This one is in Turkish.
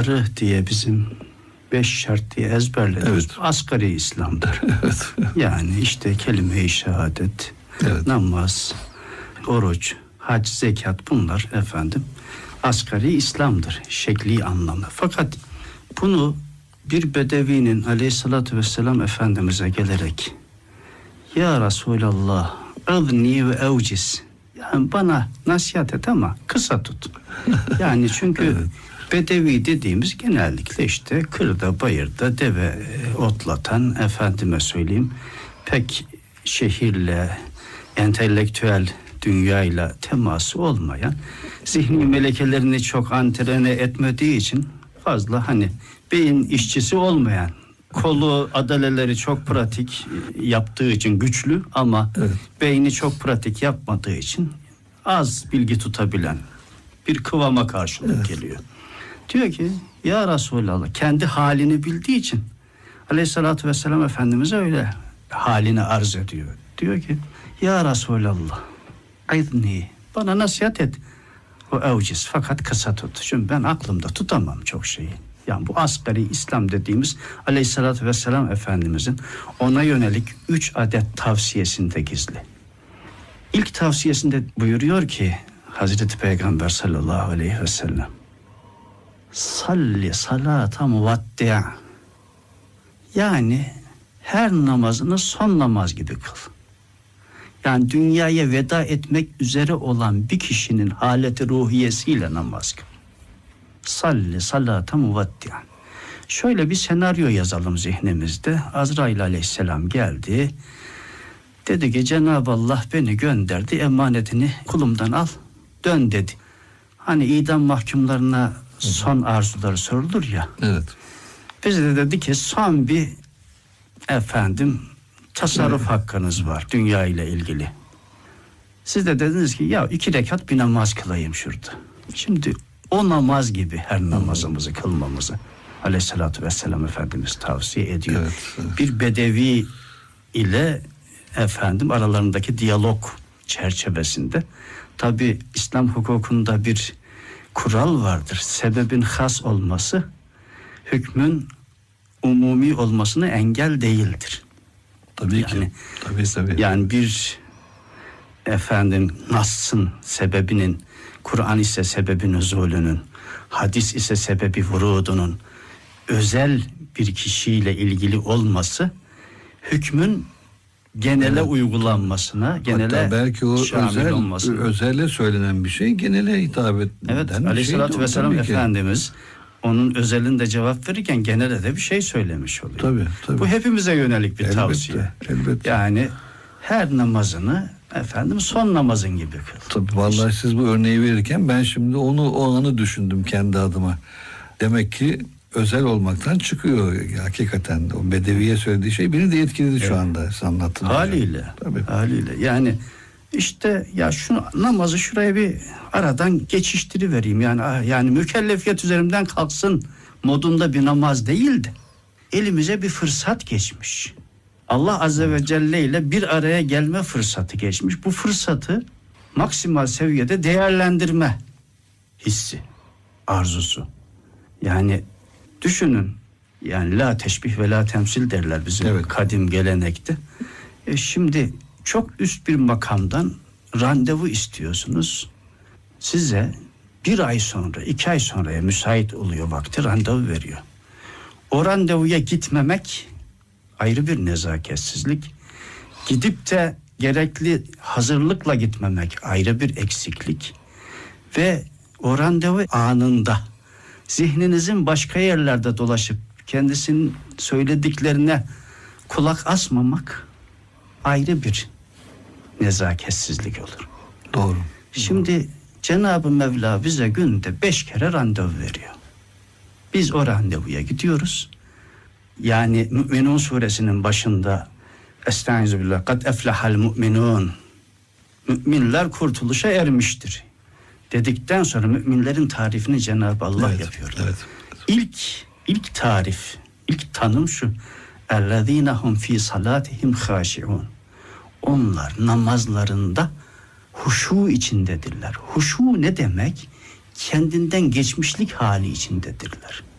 şartları diye bizim 5 şart diye ezberlediğimiz asgari İslam'dır. Evet. Yani işte kelime-i şehadet, namaz, oruç, hac, zekat, bunlar efendim asgari İslam'dır şekli anlamda. Fakat bunu bir bedevinin aleyhissalatü vesselam Efendimiz'e gelerek ya Resulallah ızni ve evciz, yani bana nasihat et ama kısa tut. Yani çünkü bedevi dediğimiz genellikle işte kırda bayırda deve otlatan, efendime söyleyeyim, pek şehirle, entelektüel dünyayla teması olmayan, zihni melekelerini çok antrene etmediği için fazla beyin işçisi olmayan, kolu adaleleri çok pratik yaptığı için güçlü ama beyni çok pratik yapmadığı için az bilgi tutabilen bir kıvama karşılık geliyor. Diyor ki ya Resulallah, kendi halini bildiği için aleyhissalatü vesselam Efendimiz'e öyle halini arz ediyor. Diyor ki ya Resulallah izni, bana nasihat et. O evciz, fakat kısa tut. Çünkü ben aklımda tutamam çok şeyi. Yani bu asgari İslam dediğimiz aleyhissalatü vesselam Efendimizin ona yönelik 3 adet tavsiyesinde gizli. İlk tavsiyesinde buyuruyor ki Hazreti Peygamber sallallahu aleyhi ve sellem, salli salata muvattia, yani her namazını son namaz gibi kıl. Yani dünyaya veda etmek üzere olan bir kişinin haleti ruhiyesiyle namaz kıl. Salli salata muvattia. Şöyle bir senaryo yazalım zihnimizde. Azrail aleyhisselam geldi. Dedi ki Cenab-ı Allah beni gönderdi, emanetini kulumdan al, dön dedi. Hani idam mahkumlarına son arzuları sorulur ya. Evet. Bize de dedi ki son bir tasarruf hakkınız var dünya ile ilgili. Siz de dediniz ki ya 2 rekat bir namaz kılayım şurada. Şimdi o namaz gibi her namazımızı kılmamızı aleyhissalatü vesselam Efendimiz tavsiye ediyor. Evet. Bir bedevi ile aralarındaki diyalog çerçevesinde, tabi İslam hukukunda bir kural vardır. Sebebin has olması hükmün umumi olmasına engel değildir. Tabii ki. Tabii. Yani bir Nas'ın sebebinin, Kur'an ise sebebi nüzulünün, hadis ise sebebi vurudunun özel bir kişiyle ilgili olması hükmün genele uygulanmasına, genele hatta belki o şamil olmasına. Özele söylenen bir şey genele hitap eden bir şey. Aleyhissalatü vesselam Efendimiz onun özelinde cevap verirken genele de bir şey söylemiş oluyor. Tabii. Bu hepimize yönelik bir tavsiye. Elbette. Yani her namazını son namazın gibi kıl. Tabii vallahi siz bu örneği verirken ben şimdi o anı düşündüm kendi adıma. Demek ki özel olmaktan çıkıyor hakikaten. O bedeviye söylediği şey beni de etkiledi şu anda anlattığınız. Haliyle. Yani işte ya şu namazı şuraya bir aradan geçiştirivereyim. Yani mükellefiyet üzerimden kalksın modunda bir namaz değildi. Elimize bir fırsat geçmiş. Allah Azze ve Celle ile bir araya gelme fırsatı geçmiş. Bu fırsatı maksimal seviyede değerlendirme hissi, arzusu. Yani düşünün, yani la teşbih ve la temsil derler bizim kadim gelenekte. Şimdi çok üst bir makamdan randevu istiyorsunuz. Size 1 ay sonra, 2 ay sonraya müsait oluyor vakti, randevu veriyor. O randevuya gitmemek ayrı bir nezaketsizlik. Gidip de gerekli hazırlıkla gitmemek ayrı bir eksiklik. Ve o randevu anında zihninizin başka yerlerde dolaşıp kendisinin söylediklerine kulak asmamak ayrı bir nezaketsizlik olur. Doğru. Şimdi Cenab-ı Mevla bize günde 5 kere randevu veriyor. Biz o randevuya gidiyoruz. Yani Mü'minun suresinin başında Estağfirullah, kad eflahal mu'minun, müminler kurtuluşa ermiştir dedikten sonra müminlerin tarifini Cenab-ı Allah yapıyor. İlk tarif, ilk tanım şu: ellezînehum fî salâtihim hâşi'ûn. Onlar namazlarında huşu içindedirler. Huşu ne demek? Kendinden geçmişlik hali içindedirler.